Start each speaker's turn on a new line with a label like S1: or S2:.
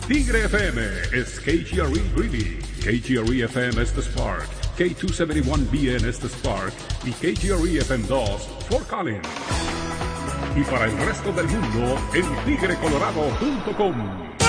S1: Tigre FM es KGRE Greeley, KGRE FM es The Spark, K271BN es The Spark y KGRE FM2 Fort Collins. Y para el resto del mundo en tigrecolorado.com.